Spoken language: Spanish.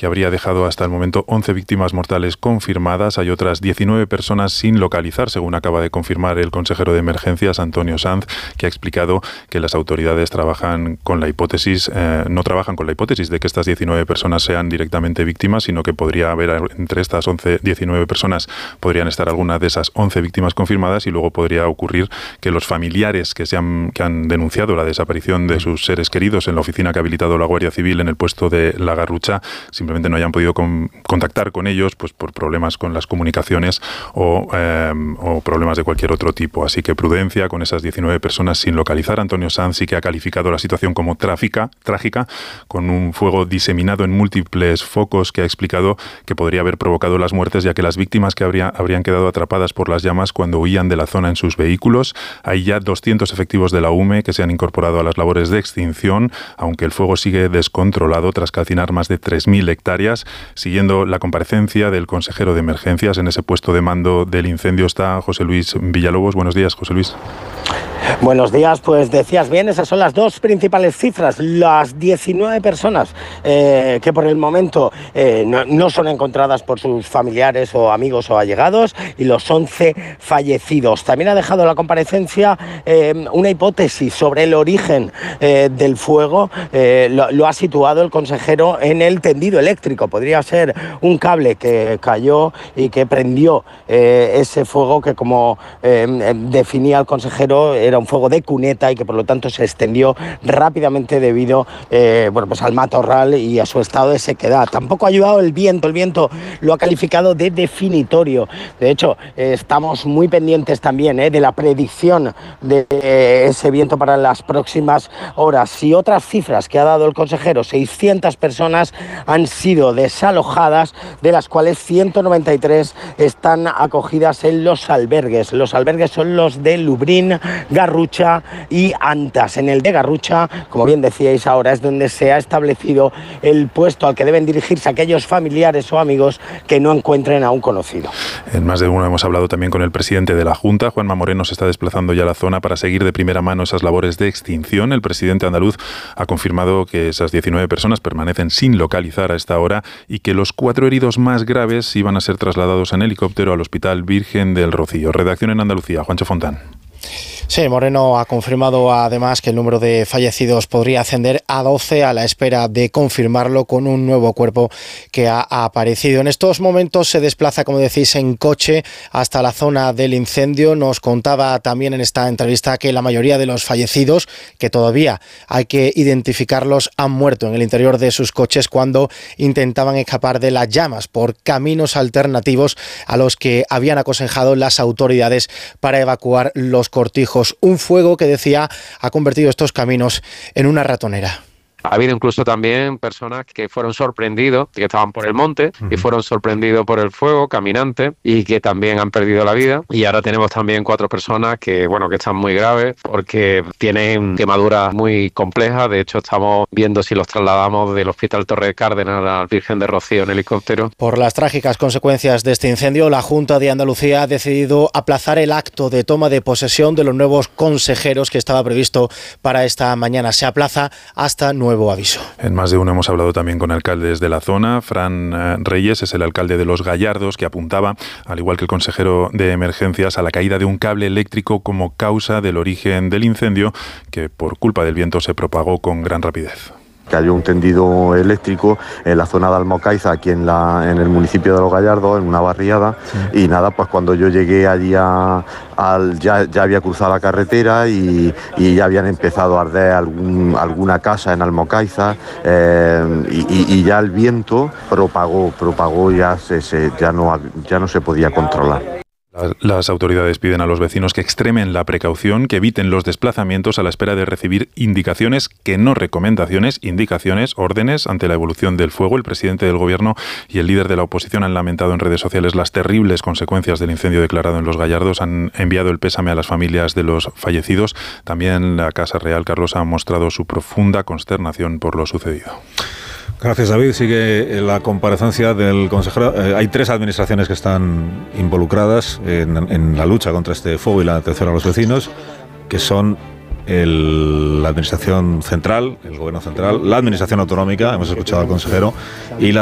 que habría dejado hasta el momento 11 víctimas mortales confirmadas. Hay otras 19 personas sin localizar, según acaba de confirmar el consejero de Emergencias, Antonio Sanz, que ha explicado que las autoridades no trabajan con la hipótesis de que estas 19 personas sean directamente víctimas, sino que podría haber entre estas 19 personas, podrían estar algunas de esas 11 víctimas confirmadas, y luego podría ocurrir que los familiares que han denunciado la desaparición de sus seres queridos en la oficina que ha habilitado la Guardia Civil en el puesto de La Garrucha simplemente no hayan podido contactar con ellos, pues por problemas con las comunicaciones o problemas de cualquier otro tipo. Así que prudencia con esas 19 personas sin localizar. Antonio Sanz sí que ha calificado la situación como trágica, con un fuego diseminado en múltiples focos, que ha explicado que podría haber provocado las muertes, ya que las víctimas que habrían quedado atrapadas por las llamas cuando huían de la zona en sus vehículos. Hay ya 200 efectivos de la UME que se han incorporado a las labores de extinción, aunque el fuego sigue descontrolado tras calcinar más de 3.000 hectáreas. Siguiendo la comparecencia del consejero de Emergencias, en ese puesto de mando del incendio está José Luis Villalobos. Buenos días, José Luis. Buenos días, pues decías bien, esas son las dos principales cifras, las 19 personas que por el momento no son encontradas por sus familiares o amigos o allegados, y los 11 fallecidos. También ha dejado la comparecencia una hipótesis sobre el origen del fuego. Lo ha situado el consejero en el tendido eléctrico. Podría ser un cable que cayó y que prendió ese fuego que, como definía el consejero, era un fuego de cuneta y que por lo tanto se extendió rápidamente debido pues al matorral y a su estado de sequedad. Tampoco ha ayudado el viento lo ha calificado de definitorio. De hecho, estamos muy pendientes también de la predicción de ese viento para las próximas horas. Y otras cifras que ha dado el consejero: 600 personas han sido desalojadas, de las cuales 193 están acogidas en los albergues. Los albergues son los de Lubrín, Garrucha y Antas. En el de Garrucha, como bien decíais ahora, es donde se ha establecido el puesto al que deben dirigirse aquellos familiares o amigos que no encuentren a un conocido. En más de uno hemos hablado también con el presidente de la Junta. Juanma Moreno se está desplazando ya a la zona para seguir de primera mano esas labores de extinción. El presidente andaluz ha confirmado que esas 19 personas permanecen sin localizar a esta hora y que los 4 heridos más graves iban a ser trasladados en helicóptero al Hospital Virgen del Rocío. Redacción en Andalucía, Juancho Fontán. Sí, Moreno ha confirmado además que el número de fallecidos podría ascender a 12 a la espera de confirmarlo con un nuevo cuerpo que ha aparecido. En estos momentos se desplaza, como decís, en coche hasta la zona del incendio. Nos contaba también en esta entrevista que la mayoría de los fallecidos, que todavía hay que identificarlos, han muerto en el interior de sus coches cuando intentaban escapar de las llamas por caminos alternativos a los que habían aconsejado las autoridades para evacuar los cortijos. Un fuego que, decía, ha convertido estos caminos en una ratonera. Ha habido incluso también personas que fueron sorprendidos, que estaban por el monte y fueron sorprendidos por el fuego, caminantes, y que también han perdido la vida. Y ahora tenemos también 4 personas que están muy graves porque tienen quemaduras muy complejas. De hecho, estamos viendo si los trasladamos del Hospital Torre de Cárdenas al Virgen de Rocío en helicóptero. Por las trágicas consecuencias de este incendio, la Junta de Andalucía ha decidido aplazar el acto de toma de posesión de los nuevos consejeros que estaba previsto para esta mañana. Se aplaza hasta nuevo aviso. En más de uno hemos hablado también con alcaldes de la zona. Fran Reyes es el alcalde de Los Gallardos, que apuntaba, al igual que el consejero de Emergencias, a la caída de un cable eléctrico como causa del origen del incendio, que por culpa del viento se propagó con gran rapidez. Cayó un tendido eléctrico en la zona de Almocaiza, aquí en el municipio de Los Gallardos, en una barriada, y nada, pues cuando yo llegué allí ya había cruzado la carretera y ya habían empezado a arder alguna casa en Almocaiza, y ya el viento propagó ya no se podía controlar. Las autoridades piden a los vecinos que extremen la precaución, que eviten los desplazamientos a la espera de recibir indicaciones, que no recomendaciones, indicaciones, órdenes ante la evolución del fuego. El presidente del Gobierno y el líder de la oposición han lamentado en redes sociales las terribles consecuencias del incendio declarado en Los Gallardos. Han enviado el pésame a las familias de los fallecidos. También la Casa Real, Carlos, ha mostrado su profunda consternación por lo sucedido. Gracias, David. Sigue la comparecencia del consejero. Hay 3 administraciones que están involucradas en la lucha contra este fuego y la atención a los vecinos, que son la Administración Central, el Gobierno Central, la Administración Autonómica, hemos escuchado al consejero, y la